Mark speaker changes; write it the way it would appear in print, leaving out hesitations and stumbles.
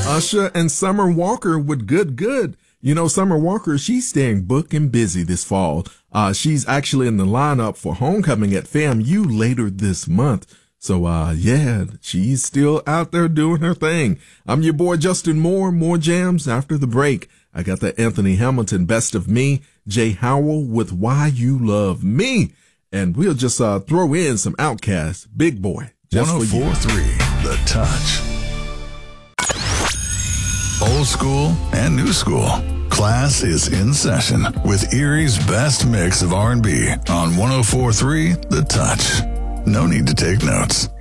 Speaker 1: Usher and Summer Walker with Good Good. You know, Summer Walker, she's staying booked and busy this fall. She's actually in the lineup for Homecoming at FAMU later this month. So, yeah, she's still out there doing her thing. I'm your boy, Justin Moore. More jams after the break. I got the Anthony Hamilton Best of Me, Jay Howell with Why You Love Me. And we'll just throw in some Outkast, Big Boy. Just
Speaker 2: 104.3 The Touch. Old school and new school. Class is in session with Erie's best mix of R&B on 104.3 The Touch. No need to take notes.